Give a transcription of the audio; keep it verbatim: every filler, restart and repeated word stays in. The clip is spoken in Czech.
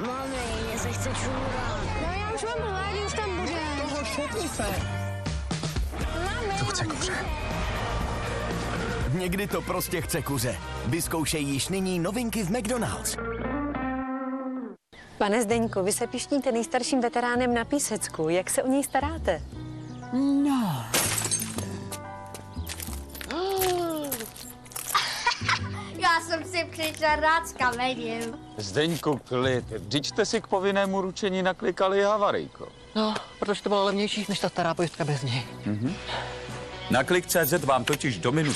Mami, mně se chce čůrat. No já už mám hlad, už tam bude. Toho šutni se. Mami. To chce kuře. Někdy to prostě chce kuře. Vyzkoušej již nyní novinky v McDonald's. Pane Zdeňku, vy se pišníte nejstarším veteránem na Písecku. Jak se o něj staráte? No. Já jsem si přišla rád s kamením. Zdeňku, klid. Vždyť jste si k povinnému ručení naklikali havarijko. No, protože to bylo levnější než ta stará pojistka bez něj. Na klik tečka cé zet vám totiž do minut